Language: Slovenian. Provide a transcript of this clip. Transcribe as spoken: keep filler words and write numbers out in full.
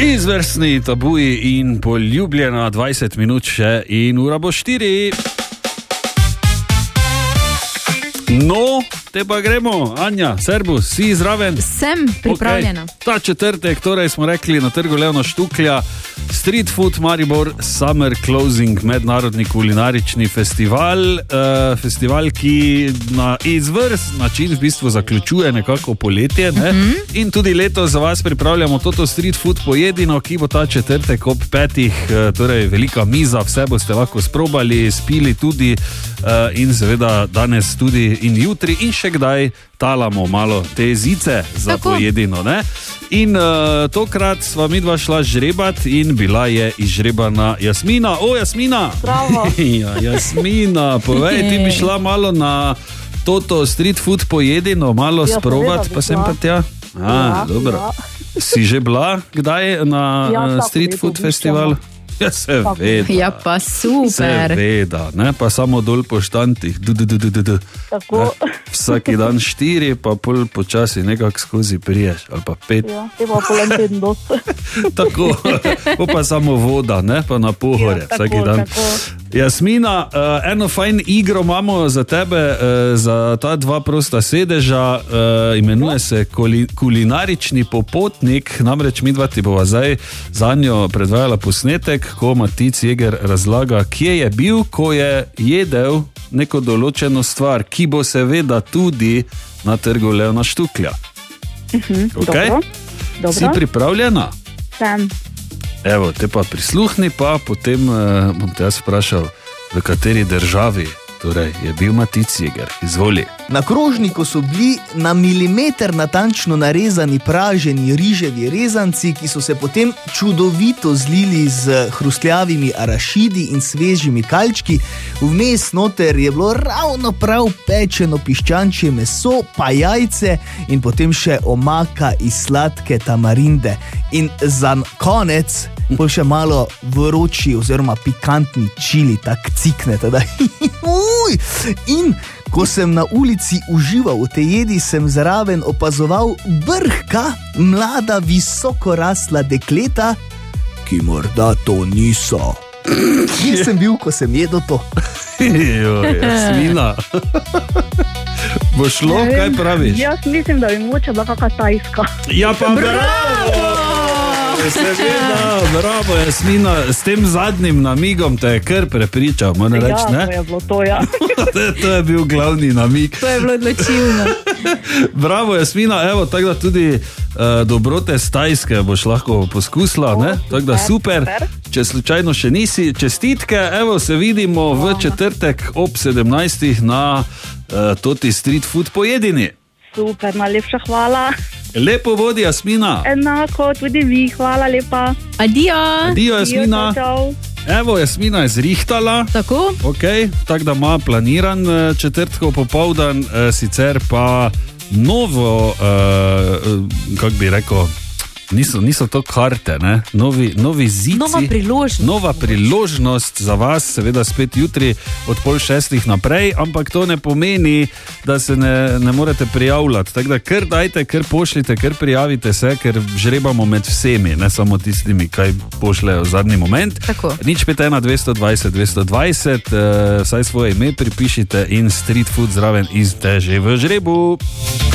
Izvrstni Tabuji in Poljubljena, dvajset minut še in ura bo štiri. No, te pa gremo. Anja, servus, si zraven? Sem pripravljena. Okay. Ta četrtek, torej smo rekli na trgu Leona Štuklja, Street Food Maribor Summer Closing, mednarodni kulinarični festival, uh, festival, ki na izvrst način v bistvu zaključuje nekako poletje, ne? Mm-hmm. In tudi letos za vas pripravljamo toto street food pojedino, ki bo ta četrtek ob petih, uh, torej velika miza, vse boste lahko sprobali, spili tudi uh, in seveda danes tudi in jutri in še kdaj talamo malo te zice za Tako. pojedino, ne? In uh, tokrat sva midva šla žrebat in bila je izžrebana Jasmina. O, Jasmina! Bravo! Ja, Jasmina, povej, ti bi šla malo na toto street food pojedino, malo ja, sprovat, pa sem pa tja. A, ja, dobro. Ja. Si že bila kdaj na ja, street food festivalu? Ja, seveda. Ja, pa super. Seveda, ne, pa samo dol po štantih. Du, du, du, du, du. Tako. Ne, vsaki dan štiri, pa pol počasi nekako skozi priješ, ali pa pet. Ja, te pa pol en teden dosti. Tako, pa samo voda, ne, pa na pohore, ja, vsaki dan. Tako. Jasmina, uh, eno fajn igro imamo za tebe, uh, za ta dva prosta sedeža, uh, imenuje se kuli, kulinarični popotnik, namreč midva ti bova zdaj za njo predvajala posnetek, ko Matic Jeger razlaga, kje je bil, ko je jedel neko določeno stvar, ki bo seveda tudi na trgu Leona Štuklja. Uh-huh, okay? dobro, dobro. Si pripravljena? Sem. Evo, te pa prisluhni, pa potem uh, bom te jaz vprašal, v kateri državi torej, je bil Matic Jeger. Izvoli. Na krožniku so bili na milimeter natančno narezani praženi riževi rezanci, ki so se potem čudovito zlili z hrustljavimi arašidi in svežimi kalčki. Vmes noter je bilo ravno prav pečeno piščančje meso, pa jajce in potem še omaka iz sladke tamarinde. In za konec bolj še malo vroči oziroma pikantni čili, tak cikne teda. In ko sem na ulici užival v tej jedi, sem zraven opazoval brhka, mlada, visoko rasla dekleta, ki morda to niso. Kje sem bil, ko sem jedel to? Jo, Jasmina. Bo šlo, kaj praviš? Jaz mislim, da bi moče bila kakva tajska. Ja pa bravo! Seveda, bravo, Jasmina, s tem zadnjim namigom te je kar prepričal, moram ja, reči, ne? Ja, to je bilo to, ja. To je bil glavni namig. To je bilo odločilno. Bravo, Jasmina, evo, tako da tudi uh, dobrote z Tajske boš lahko poskusila, ne? Tako da super, če slučajno še nisi, čestitke, evo, se vidimo v četrtek ob sedemnajstih na uh, toti street food pojedini. Super, najlepša hvala. Lepo vodi, Jasmina. Enako, tudi vi, hvala lepa. Adijo. Adijo, Jasmina. Adijo, Evo, Jasmina je zrihtala. Tako. Okay, tako da ima planiran četrtkov popoldan, sicer pa novo, uh, kako bi rekel, Niso, niso to karte, ne? Novi, novi zici. Nova priložnost. Nova priložnost za vas, seveda spet jutri od pol šestih naprej, ampak to ne pomeni, da se ne, ne morete prijavljati. Tako da kar dajte, kar pošljite, kar prijavite se, ker žrebamo med vsemi, ne samo tistimi, kaj pošljajo v zadnji moment. Tako. Nič pet ena dvesto dvajset dvesto dvajset, uh, vsaj svoje ime pripišite in street food zraven izte že v žrebu.